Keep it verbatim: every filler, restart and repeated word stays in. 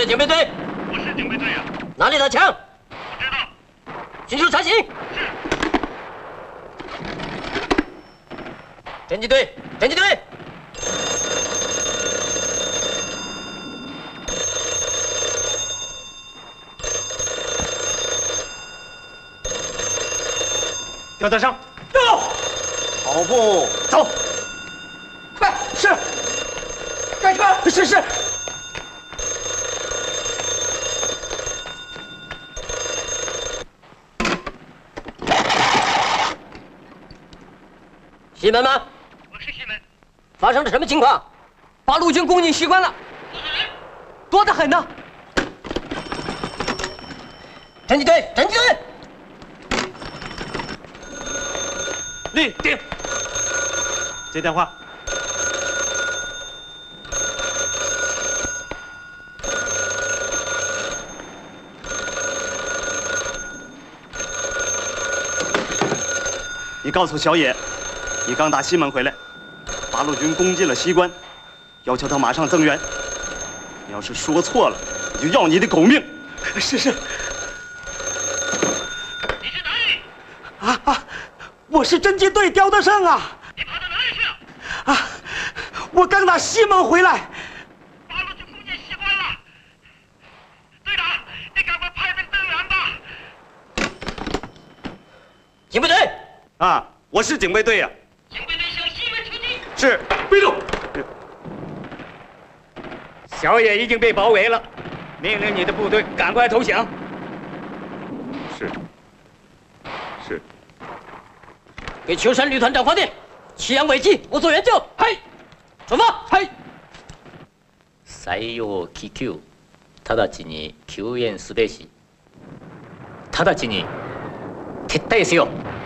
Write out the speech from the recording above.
警备队。 我是警备队呀。 哪里的枪？ 不知道。 迅速查询。 是。 侦缉队，侦缉队。 吊带上， 走， 跑步走， 快是，开车是是。 西门吗？ 我是西门。 发生了什么情况？ 八路军攻进西关了，多得很呢。 侦缉队，侦缉队。 立定，接电话。你告诉小野，你刚打西门回来，八路军攻进了西关，要求他马上增援。你要是说错了，我就要你的狗命。 是是。 你是哪里？ 啊啊！ 我是侦缉队刁德胜啊！ 你跑到哪里去了？ 啊，我刚打西门回来。 八路军攻进西关了。队长，你赶快派兵增援吧。 警备队。 啊，我是警备队呀。 警备队向西门出击。 是， 备住。 小野已经被包围了，命令你的部队赶快投降。 是。是。 给秋山旅团长发电，祁阳危机，我做援救。嘿，出发。嘿。 採用気球、直ちに救援すべし。直ちに撤退せよ。